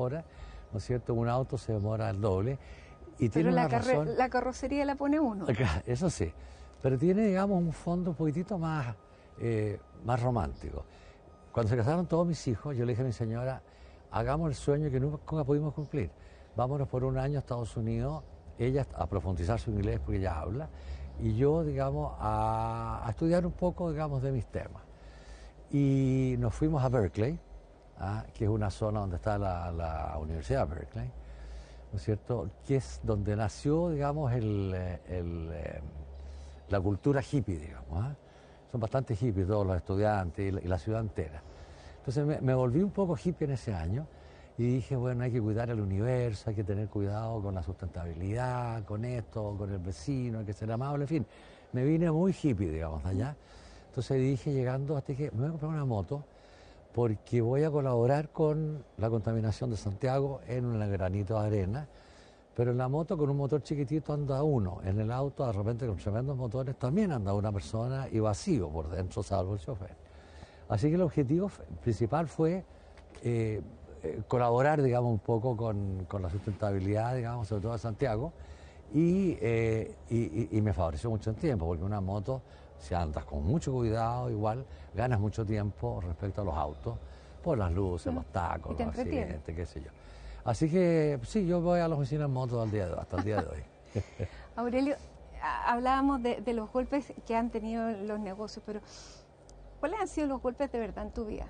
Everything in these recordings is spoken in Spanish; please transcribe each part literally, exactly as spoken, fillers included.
horas, ¿no es cierto? Un auto se demora el doble. Y Pero tiene la, una razón, la carrocería la pone uno. Eso sí, pero tiene, digamos, un fondo un poquitito más, eh, más romántico. Cuando se casaron todos mis hijos, yo le dije a mi señora, hagamos el sueño que nunca pudimos cumplir. Vámonos por un año a Estados Unidos, ella a profundizar su inglés porque ella habla, y yo, digamos, a, a estudiar un poco, digamos, de mis temas. Y nos fuimos a Berkeley, ¿ah? Que es una zona donde está la, la Universidad de Berkeley, ¿no es cierto?, que es donde nació, digamos, el, el, eh, la cultura hippie, digamos. ¿eh? Son bastante hippies todos los estudiantes y la, y la ciudad entera. Entonces me, me volví un poco hippie en ese año y dije, bueno, hay que cuidar el universo, hay que tener cuidado con la sustentabilidad, con esto, con el vecino, hay que ser amable, en fin. Me vine muy hippie, digamos, de allá. Entonces dije, llegando, hasta que me voy a comprar una moto, porque voy a colaborar con la contaminación de Santiago en un granito de arena, pero en la moto con un motor chiquitito anda uno, en el auto de repente con tremendos motores también anda una persona y vacío por dentro, salvo el chofer. Así que el objetivo principal fue eh, eh, colaborar, digamos, un poco con, con la sustentabilidad, digamos, sobre todo de Santiago, y, eh, y, y me favoreció mucho el tiempo, porque una moto, si andas con mucho cuidado, igual ganas mucho tiempo respecto a los autos, por las luces, los tacos, los accidentes, qué sé yo. Así que sí, yo voy a la oficina en moto al día de, hasta el día de hoy. Aurelio, hablábamos de, de los golpes que han tenido los negocios, pero ¿cuáles han sido los golpes de verdad en tu vida?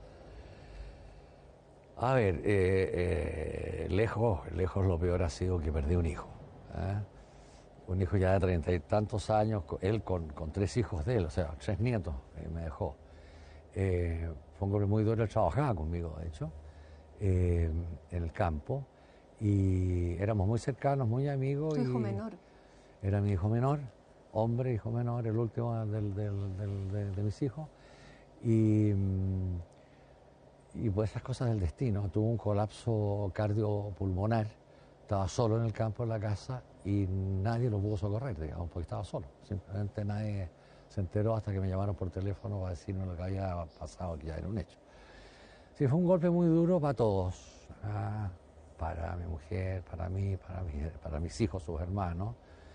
A ver, eh, eh, lejos, lejos lo peor ha sido que perdí un hijo. ¿eh? Un hijo ya de treinta y tantos años, él con, con tres hijos de él, o sea, tres nietos, eh, me dejó. Eh, fue un golpe muy duro, él trabajaba conmigo, de hecho, eh, en el campo, y éramos muy cercanos, muy amigos. ¿Tu hijo y menor? Era mi hijo menor, hombre, hijo menor, el último del, del, del, de, de mis hijos, y, y pues esas cosas del destino. Tuvo un colapso cardiopulmonar, estaba solo en el campo, en la casa, y nadie lo pudo socorrer, digamos, porque estaba solo. Simplemente nadie se enteró hasta que me llamaron por teléfono para decirme lo que había pasado, que ya era un hecho. Sí, fue un golpe muy duro para todos, ¿ah? Para mi mujer, para mí, para, mi, para mis hijos, sus hermanos.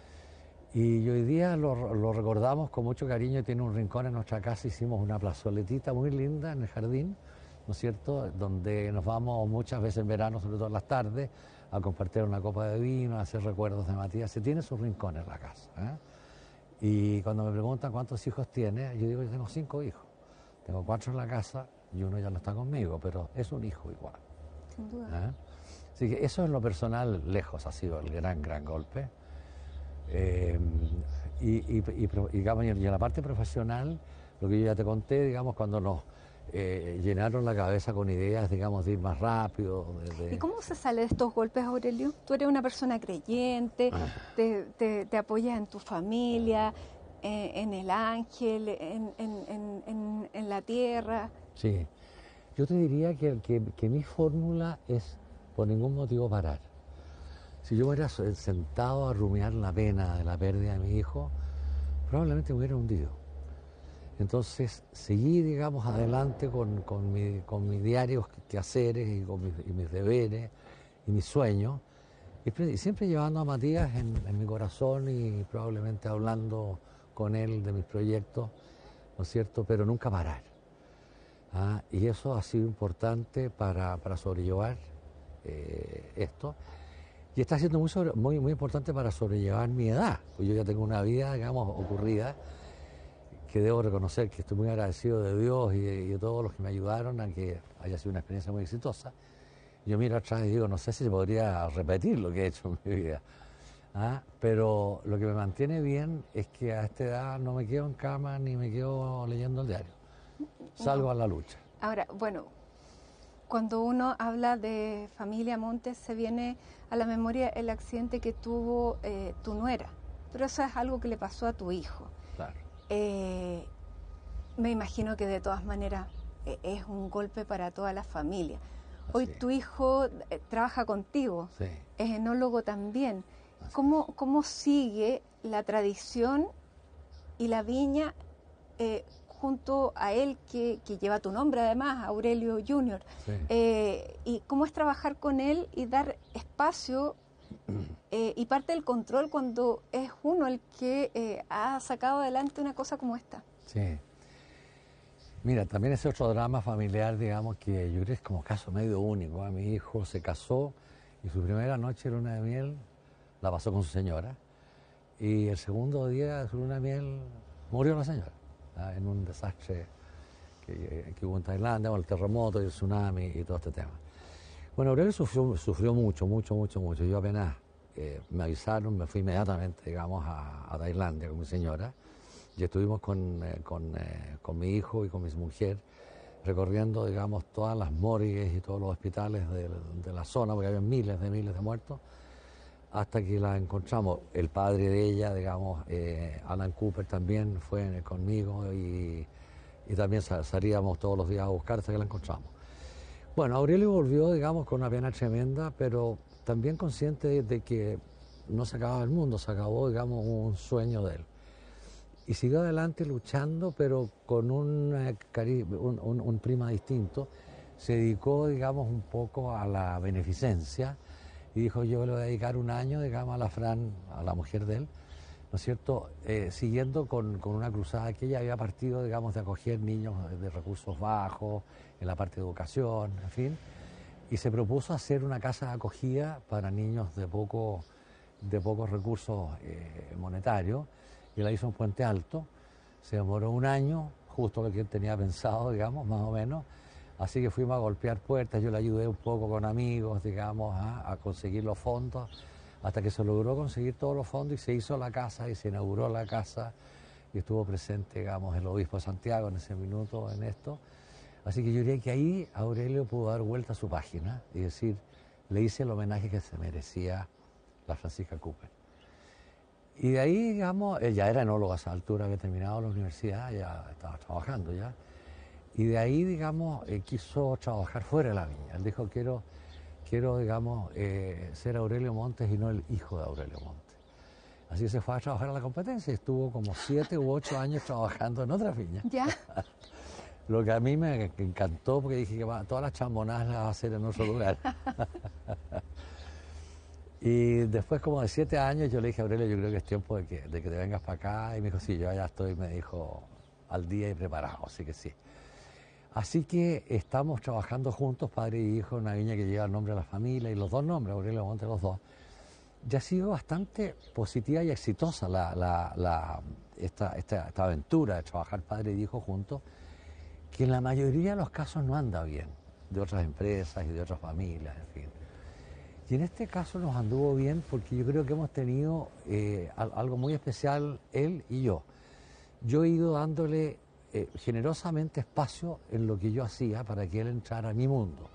Y hoy día lo, lo recordamos con mucho cariño, tiene un rincón en nuestra casa, hicimos una plazoletita muy linda en el jardín, ¿no es cierto?, donde nos vamos muchas veces en verano, sobre todo en las tardes, a compartir una copa de vino, a hacer recuerdos de Matías. Se tiene su rincón en la casa. ¿eh? Y cuando me preguntan cuántos hijos tiene, yo digo, yo tengo cinco hijos. Tengo cuatro en la casa y uno ya no está conmigo, pero es un hijo igual. Sin duda. ¿eh? Así que eso en lo personal, lejos, ha sido el gran, gran golpe. Eh, y, y, y, digamos, y en la parte profesional, lo que yo ya te conté, digamos, cuando nos eh, llenaron la cabeza con ideas, digamos, de ir más rápido. De, de... ¿Y cómo se sale de estos golpes, Aurelio? Tú eres una persona creyente, ah. te, te, te apoyas en tu familia, eh, en el ángel, en, en, en, en la tierra. Sí, yo te diría que, que, que mi fórmula es por ningún motivo parar. Si yo me hubiera sentado a rumiar la pena de la pérdida de mi hijo, probablemente me hubiera hundido. Entonces seguí, digamos, adelante con, con, mi, con mis diarios quehaceres y con mis, y mis deberes y mis sueños, y, y siempre llevando a Matías en, en mi corazón y probablemente hablando con él de mis proyectos, ¿no es cierto?, pero nunca parar. ¿Ah? Y eso ha sido importante para, para sobrellevar eh, esto. Y está siendo muy, sobre, muy, muy importante para sobrellevar mi edad, pues yo ya tengo una vida, digamos, ocurrida, que debo reconocer que estoy muy agradecido de Dios y de, y de todos los que me ayudaron a que haya sido una experiencia muy exitosa. Yo miro atrás y digo, no sé si se podría repetir lo que he hecho en mi vida. ¿Ah? Pero lo que me mantiene bien es que a esta edad no me quedo en cama ni me quedo leyendo el diario. Salgo no. a la lucha. Ahora, bueno, cuando uno habla de familia Montes, se viene a la memoria el accidente que tuvo eh, tu nuera, pero eso es algo que le pasó a tu hijo. Claro. Eh, me imagino que de todas maneras eh, es un golpe para toda la familia. Hoy tu hijo eh, trabaja contigo, sí. es enólogo también. ¿Cómo, ¿Cómo sigue la tradición y la viña eh, junto a él, que, que lleva tu nombre además, Aurelio junior Sí. Eh, y cómo es trabajar con él y dar espacio eh, y parte del control cuando es uno el que eh, ha sacado adelante una cosa como esta. Sí. Mira, también ese otro drama familiar, digamos, que yo creo que es como caso medio único, ¿eh? Mi hijo se casó y su primera noche de luna de miel la pasó con su señora. Y el segundo día de su luna de miel murió la señora, ¿ah? En un desastre que, que hubo en Tailandia, con el terremoto y el tsunami y todo este tema. Bueno, Aurelio sufrió, sufrió mucho, mucho, mucho, mucho. Yo apenas eh, me avisaron, me fui inmediatamente, digamos, a, a Tailandia con mi señora. Y estuvimos con, eh, con, eh, con mi hijo y con mi mujer recorriendo, digamos, todas las morgues y todos los hospitales de, de la zona, porque había miles de miles de muertos, hasta que la encontramos. El padre de ella, digamos, eh, Alan Cooper, también fue conmigo y, y también salíamos todos los días a buscar hasta que la encontramos. Bueno, Aurelio volvió, digamos, con una pena tremenda, pero también consciente de, de que no se acababa el mundo, se acabó, digamos, un sueño de él. Y siguió adelante luchando, pero con un, un, un, un prima distinto. Se dedicó, digamos, un poco a la beneficencia y dijo, yo le voy a dedicar un año, digamos, a la Fran, a la mujer de él, ¿no es cierto?, eh, siguiendo con, con una cruzada que ella había partido, digamos, de acoger niños de recursos bajos, en la parte de educación, en fin, y se propuso hacer una casa de acogida para niños de, poco, de pocos recursos eh, monetarios, y la hizo en Puente Alto. Se demoró un año, justo lo que él tenía pensado, digamos, más o menos. Así que fuimos a golpear puertas, yo le ayudé un poco con amigos, digamos, a, a conseguir los fondos, hasta que se logró conseguir todos los fondos y se hizo la casa y se inauguró la casa y estuvo presente, digamos, el obispo de Santiago en ese minuto en esto. Así que yo diría que ahí Aurelio pudo dar vuelta a su página y decir, le hice el homenaje que se merecía la Francisca Cooper. Y de ahí, digamos, él ya era enólogo a esa altura, había terminado la universidad, ya estaba trabajando ya. Y de ahí, digamos, eh, quiso trabajar fuera de la viña. Él dijo, quiero, quiero digamos, eh, ser Aurelio Montes y no el hijo de Aurelio Montes. Así que se fue a trabajar a la competencia y estuvo como siete u ocho años trabajando en otra viña. ¿Ya? Lo que a mí me encantó, porque dije que va, todas las chambonadas las va a hacer en otro lugar. Y después como de siete años yo le dije a Aurelio, yo creo que es tiempo de que, de que te vengas para acá. Y me dijo, sí, yo ya estoy, me dijo, al día y preparado, así que sí. Así que estamos trabajando juntos, padre y hijo, en una viña que lleva el nombre de la familia y los dos nombres, Aurelio Montes, los dos. Ya ha sido bastante positiva y exitosa la, la, la, esta, esta, esta aventura de trabajar padre y hijo juntos, que en la mayoría de los casos no anda bien, de otras empresas y de otras familias, en fin. Y en este caso nos anduvo bien porque yo creo que hemos tenido eh, algo muy especial él y yo. Yo he ido dándole eh, generosamente espacio en lo que yo hacía para que él entrara a mi mundo.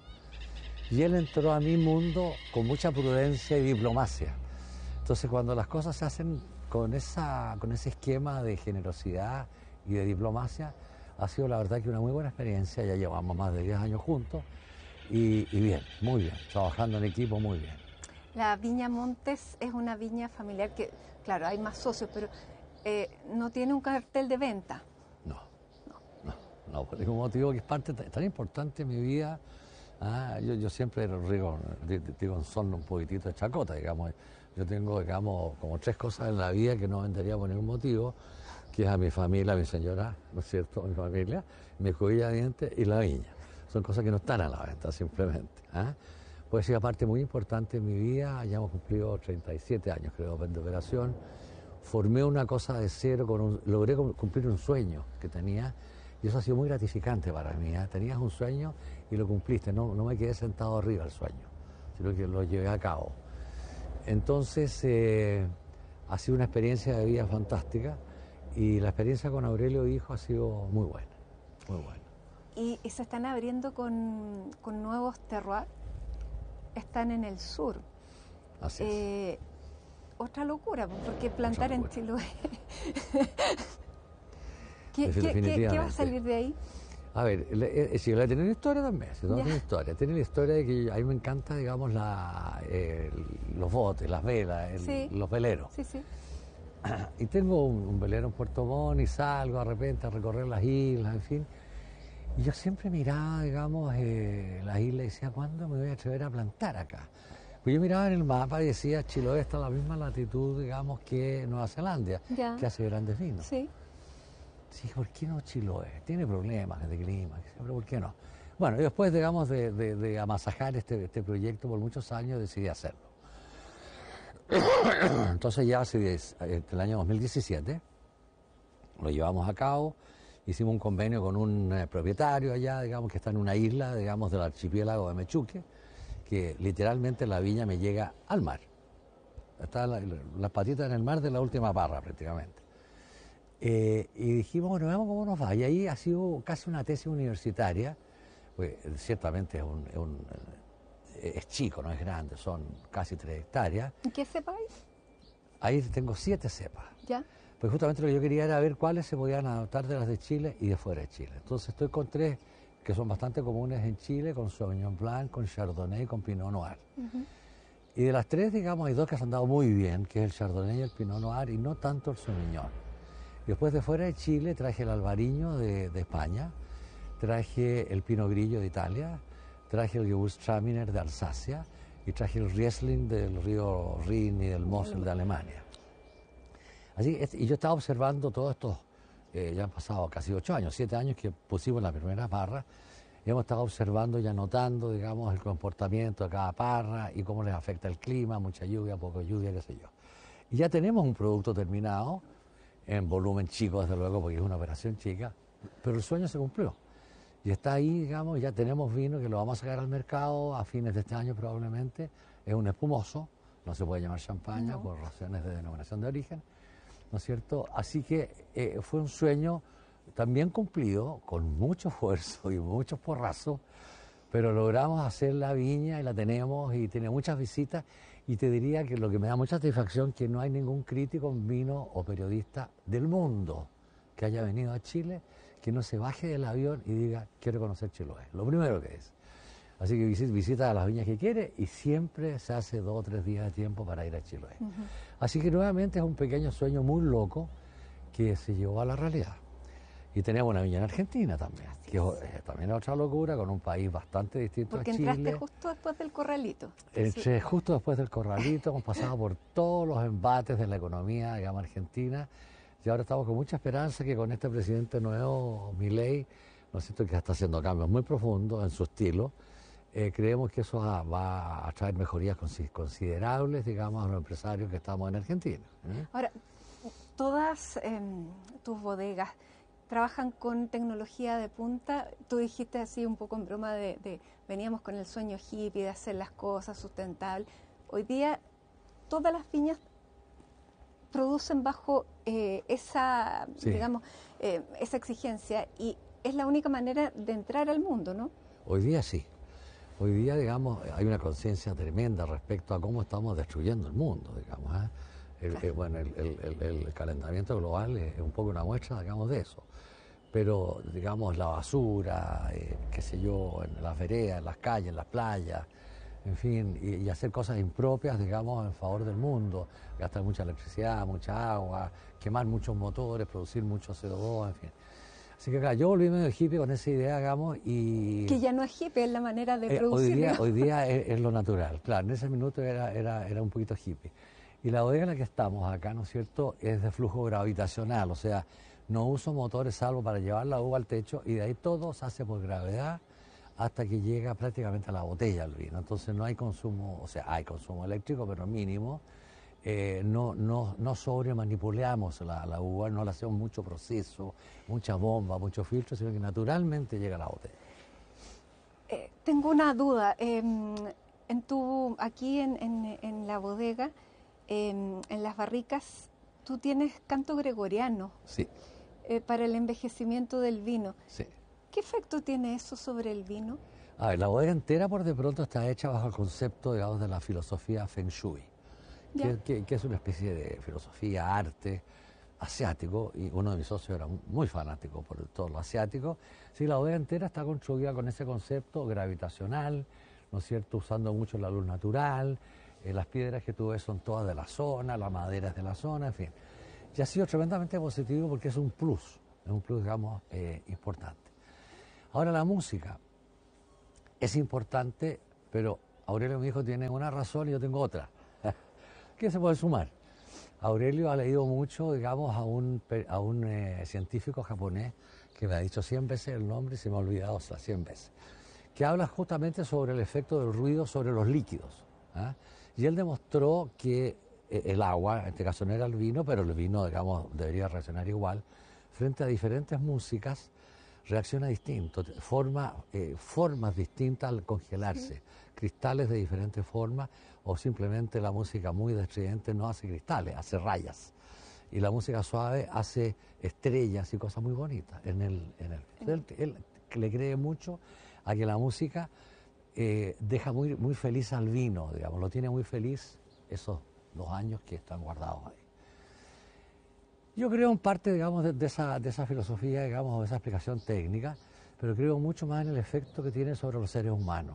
Y él entró a mi mundo con mucha prudencia y diplomacia. Entonces cuando las cosas se hacen con, esa, con ese esquema de generosidad y de diplomacia, ha sido la verdad que una muy buena experiencia. Ya llevamos más de diez años juntos. Y, y bien, muy bien, trabajando en equipo muy bien. La Viña Montes es una viña familiar que, claro, hay más socios, pero eh, no tiene un cartel de venta. No, no, no, no, por ningún motivo, que es parte tan importante en mi vida. Ah, yo, yo siempre digo, digo en son un poquitito de chacota, digamos. Yo tengo, digamos, como tres cosas en la vida que no vendería por ningún motivo, que es a mi familia, a mi señora, ¿no es cierto?, mi familia, mi escobilla de dientes y la viña. Son cosas que no están a la venta, simplemente. ¿eh? Puede ser una parte muy importante en mi vida. Ya hemos cumplido treinta y siete años, creo, de operación. Formé una cosa de cero, con un, logré cumplir un sueño que tenía, y eso ha sido muy gratificante para mí. ¿eh? Tenías un sueño y lo cumpliste. No, no me quedé sentado arriba del sueño, sino que lo llevé a cabo. Entonces, eh, ha sido una experiencia de vida fantástica, y la experiencia con Aurelio Hijo ha sido muy buena, muy buena. Y, y se están abriendo con, con nuevos terroirs, están en el sur. Así eh, es. Otra locura, porque plantar locura. en Chiloé. ¿Qué, qué, qué, ¿Qué va a salir de ahí? A ver, le, eh, si la tiene una historia también, si no tiene historia. Tiene la historia de que a mí me encanta, digamos, la, eh, los botes, las velas, el, Sí. los veleros. Sí, sí. y tengo un, un velero en Puerto Montt y salgo de repente a recorrer las islas, en fin. Y yo siempre miraba, digamos, eh, las islas y decía, ¿cuándo me voy a atrever a plantar acá? Pues yo miraba en el mapa y decía, Chiloé está a la misma latitud, digamos, que Nueva Zelanda, Ya. que hace grandes vinos. Sí. Sí, ¿por qué no Chiloé? Tiene problemas de clima, pero ¿por qué no? Bueno, y después, digamos, de, de, de amasajar este, este proyecto por muchos años, decidí hacerlo. Entonces ya hace el año dos mil diecisiete lo llevamos a cabo, hicimos un convenio con un eh, propietario allá, digamos, que está en una isla, digamos, del archipiélago de Mechuque, que literalmente la viña me llega al mar. Está la, las patitas en el mar de la última parra, prácticamente. Eh, y dijimos, bueno, veamos cómo nos va. Y ahí ha sido casi una tesis universitaria, pues ciertamente es, un, es, un, es chico, no es grande, son casi tres hectáreas. ¿Y qué sepáis? Ahí tengo siete cepas. Ya. Pues justamente lo que yo quería era ver cuáles se podían adaptar de las de Chile y de fuera de Chile. Entonces estoy con tres que son bastante comunes en Chile, con Sauvignon Blanc, con Chardonnay y con Pinot Noir. Uh-huh. Y de las tres, digamos, hay dos que se han dado muy bien, que es el Chardonnay y el Pinot Noir, y no tanto el Sauvignon. Y después de fuera de Chile traje el Albariño de, de España, traje el Pinot Grillo de Italia, traje el Gewürztraminer de Alsacia y traje el Riesling del río Rin y del Mosel de Alemania. Así, y yo estaba observando todos estos, eh, ya han pasado casi ocho años, siete años que pusimos la primera parra, y hemos estado observando y anotando, digamos, el comportamiento de cada parra y cómo les afecta el clima, mucha lluvia, poco lluvia, qué sé yo. Y ya tenemos un producto terminado, en volumen chico, desde luego, porque es una operación chica, pero el sueño se cumplió. Y está ahí, digamos, ya tenemos vino que lo vamos a sacar al mercado a fines de este año probablemente. Es un espumoso, no se puede llamar champaña no. por razones de denominación de origen, ¿no es cierto? Así que eh, fue un sueño también cumplido, con mucho esfuerzo y muchos porrazos, pero logramos hacer la viña y la tenemos y tiene muchas visitas. Y te diría que lo que me da mucha satisfacción es que no hay ningún crítico en vino o periodista del mundo que haya venido a Chile que no se baje del avión y diga, quiero conocer Chiloé. Lo primero que es. Así que visita a las viñas que quiere y siempre se hace dos o tres días de tiempo para ir a Chiloé. Uh-huh. Así que nuevamente es un pequeño sueño muy loco que se llevó a la realidad. Y tenemos una viña en Argentina también, que es también otra locura, con un país bastante distinto Porque a Chile. Porque entraste justo después del Corralito. Entré sí. justo después del Corralito, hemos pasado por todos los embates de la economía, digamos, argentina, y ahora estamos con mucha esperanza que con este presidente nuevo, Milei, ¿no es cierto?, que está haciendo cambios muy profundos en su estilo, eh, creemos que eso va, va a traer mejorías considerables, digamos, a los empresarios que estamos en Argentina. ¿eh? Ahora, todas eh, tus bodegas trabajan con tecnología de punta. Tú dijiste así un poco en broma de, de veníamos con el sueño hippie de hacer las cosas sustentables. Hoy día todas las viñas producen bajo eh, esa, sí. digamos, eh, esa exigencia y es la única manera de entrar al mundo, ¿no? Hoy día sí. Hoy día, digamos, hay una conciencia tremenda respecto a cómo estamos destruyendo el mundo, digamos. ¿eh? El, claro. eh, bueno, el, el, el, el calentamiento global es un poco una muestra, digamos, de eso. Pero, digamos, la basura, eh, qué sé yo, en las veredas, en las calles, en las playas, en fin, y, y hacer cosas impropias, digamos, en favor del mundo, gastar mucha electricidad, mucha agua, quemar muchos motores, producir mucho C O dos, en fin. Así que acá yo volví medio hippie con esa idea, digamos, y... Que ya no es hippie, es la manera de eh, producir. Hoy día, hoy día es, es lo natural, claro, en ese minuto era, era, era un poquito hippie. Y la bodega en la que estamos acá, ¿no es cierto?, es de flujo gravitacional, o sea, no uso motores salvo para llevar la uva al techo y de ahí todo se hace por gravedad hasta que llega prácticamente a la botella el vino. Entonces no hay consumo, o sea, hay consumo eléctrico, pero mínimo. Eh, no, no, no sobremanipulamos la, la uva, no le hacemos mucho proceso, mucha bomba, mucho filtro, sino que naturalmente llega a la botella. Eh, tengo una duda. Eh, en tu, aquí en, en, en la bodega, eh, en las barricas, tú tienes canto gregoriano. Sí. Eh, para el envejecimiento del vino. Sí. ¿Qué efecto tiene eso sobre el vino? A ver, la bodega entera por de pronto está hecha bajo el concepto, digamos, de la filosofía Feng Shui, que, que, que es una especie de filosofía, arte asiático, y uno de mis socios era muy fanático por todo lo asiático. Sí, la bodega entera está construida con ese concepto gravitacional, ¿no es cierto?, usando mucho la luz natural, eh, las piedras que tú ves son todas de la zona, la madera es de la zona, en fin. Y ha sido tremendamente positivo porque es un plus, es un plus, digamos, eh, importante. Ahora la música es importante, pero Aurelio, mi hijo, tiene una razón y yo tengo otra. ¿Qué se puede sumar? Aurelio ha leído mucho, digamos, a un, a un eh, científico japonés que me ha dicho cien veces el nombre y se me ha olvidado o sea, cien veces, que habla justamente sobre el efecto del ruido sobre los líquidos. ¿Ah? Y él demostró que el agua, en este caso no era el vino, pero el vino, digamos, debería reaccionar igual, frente a diferentes músicas, reacciona distinto, forma, eh, formas distintas al congelarse, sí. Cristales de diferentes formas, o simplemente la música muy estridente no hace cristales, hace rayas. Y la música suave hace estrellas y cosas muy bonitas en el... En el. Él, él le cree mucho a que la música eh, deja muy, muy feliz al vino, digamos, lo tiene muy feliz esos dos años que están guardados ahí. Yo creo en parte, digamos, de, de, esa, de esa filosofía, digamos, de esa explicación técnica, pero creo mucho más en el efecto que tiene sobre los seres humanos.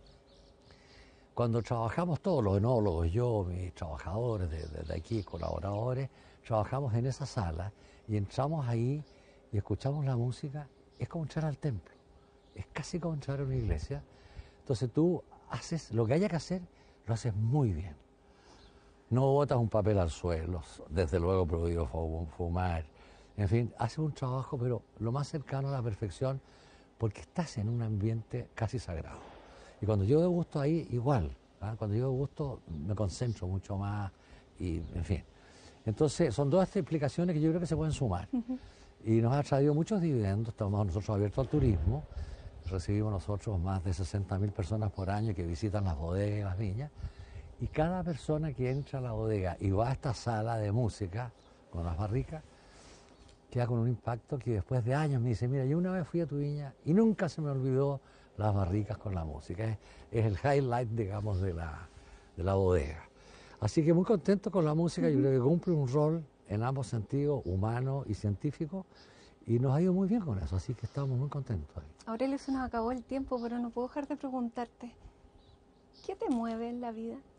Cuando trabajamos todos, los enólogos, yo, mis trabajadores de, de, de aquí, colaboradores, trabajamos en esa sala y entramos ahí y escuchamos la música, es como entrar al templo, es casi como entrar a una iglesia. Entonces tú haces lo que haya que hacer, lo haces muy bien. No botas un papel al suelo, desde luego prohibido fumar, en fin, haces un trabajo pero lo más cercano a la perfección porque estás en un ambiente casi sagrado. Y cuando yo degusto ahí, igual, ¿eh? Cuando yo degusto me concentro mucho más y, en fin. Entonces, son dos explicaciones que yo creo que se pueden sumar. Uh-huh. Y nos ha traído muchos dividendos, estamos nosotros abiertos al turismo, recibimos nosotros más de sesenta mil personas por año que visitan las bodegas y las viñas, y cada persona que entra a la bodega y va a esta sala de música con las barricas, queda con un impacto que después de años me dice, mira, yo una vez fui a tu viña y nunca se me olvidó las barricas con la música. Es, es el highlight, digamos, de la, de la bodega. Así que muy contento con la música, uh-huh. Yo creo que cumple un rol en ambos sentidos, humano y científico, y nos ha ido muy bien con eso, así que estamos muy contentos ahí. Aurelio, se nos acabó el tiempo, pero no puedo dejar de preguntarte, ¿qué te mueve en la vida?